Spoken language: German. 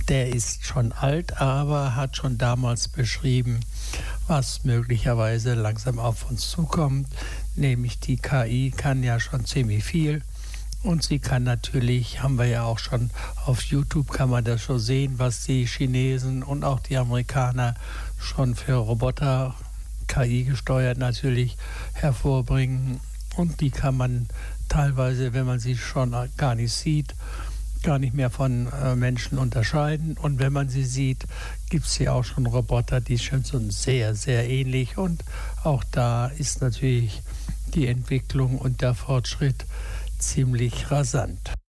Der ist schon alt, aber hat schon damals beschrieben, was möglicherweise langsam auf uns zukommt. Nämlich die KI kann ja schon ziemlich viel. Und sie kann natürlich, haben wir ja auch schon auf YouTube, kann man das schon sehen, was die Chinesen und auch die Amerikaner schon für Roboter, KI gesteuert natürlich, hervorbringen. Und die kann man teilweise, wenn man sie schon gar nicht sieht, gar nicht mehr von Menschen unterscheiden. Und wenn man sie sieht, gibt es ja auch schon Roboter, die sind so sehr, sehr ähnlich. Und auch da ist natürlich die Entwicklung und der Fortschritt ziemlich rasant.